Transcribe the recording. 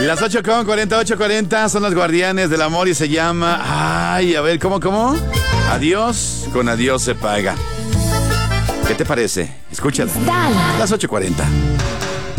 Las 8:40 son los Guardianes del Amor y se llama... Ay, a ver, ¿cómo? Adiós, con adiós se paga. ¿Qué te parece? Escúchala. Las 8:40.